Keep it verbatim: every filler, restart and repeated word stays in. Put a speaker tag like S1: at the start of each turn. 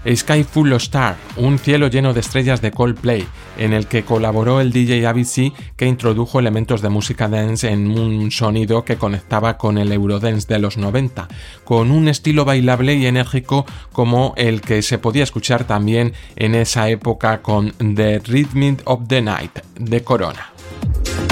S1: Sky Full of Stars, un cielo lleno de estrellas de Coldplay, en el que colaboró el D J Avicii, que introdujo elementos de música dance en un sonido que conectaba con el Eurodance de los noventa, con un estilo bailable y enérgico como el que se podía escuchar también en esa época con The Rhythm of the Night de Corona.